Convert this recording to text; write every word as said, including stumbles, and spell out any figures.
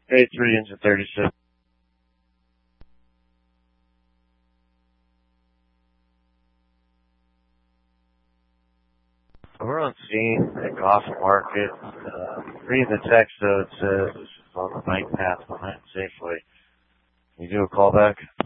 Hey, three engine thirty-six. We're on scene at Goff Market. Uh, reading the text, though, it says it's on the bike path behind Safeway. Can you do a callback?